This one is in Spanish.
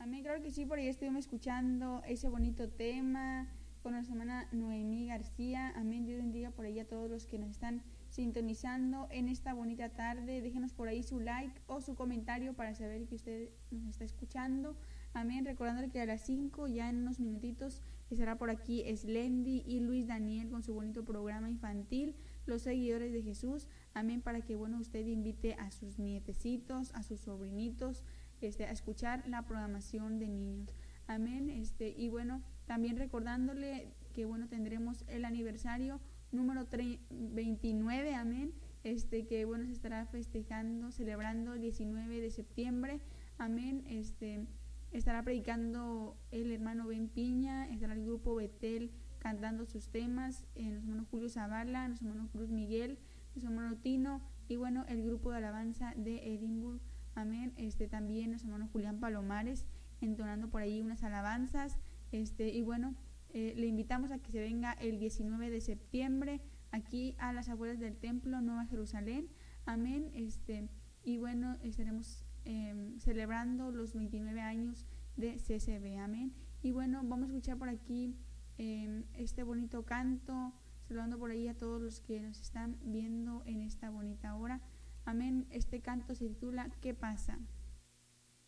Amén, claro que sí, por ahí estuvimos escuchando ese bonito tema con nuestra hermana Noemí García. Amén, Dios bendiga por ahí a todos los que nos están sintonizando en esta bonita tarde. Déjenos por ahí su like o su comentario para saber que usted nos está escuchando. Amén, recordándole que a las 5, ya en unos minutitos, estará por aquí Slendy y Luis Daniel con su bonito programa infantil, Los Seguidores de Jesús. Amén, para que usted invite a sus nietecitos, a sus sobrinitos, a escuchar la programación de niños. Amén. Y también recordándole que tendremos el aniversario número 29, amén, que se estará festejando, celebrando el 19 de septiembre, amén. Estará predicando el hermano Ben Piña, estará el grupo Betel cantando sus temas, nuestro hermano Julio Zavala, nuestro hermano Cruz Miguel, nuestro hermano Tino y el grupo de alabanza de Edimburgo, amén. También nuestro hermano Julián Palomares entonando por ahí unas alabanzas, le invitamos a que se venga el 19 de septiembre aquí a las afueras del templo Nueva Jerusalén, amén. Estaremos celebrando los 29 años de CCB, amén. Y vamos a escuchar por aquí este bonito canto, saludando por ahí a todos los que nos están viendo en esta bonita hora, amén. Este canto se titula ¿Qué pasa?